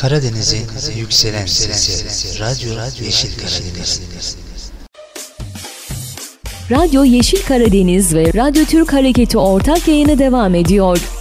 Karadeniz'in yükselen sesi. Radyo Yeşil Karadeniz. Radyo Yeşil Karadeniz ve Radyo Türk Hareketi ortak yayını devam ediyor.